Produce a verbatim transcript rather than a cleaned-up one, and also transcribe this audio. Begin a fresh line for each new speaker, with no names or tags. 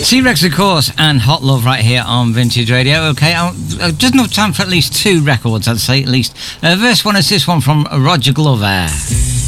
T-Rex, of course, and Hot Love right here on Vintage Radio. Okay, I'll, uh, just enough time for at least two records, I'd say, at least. Uh, first one is this one from Roger Glover.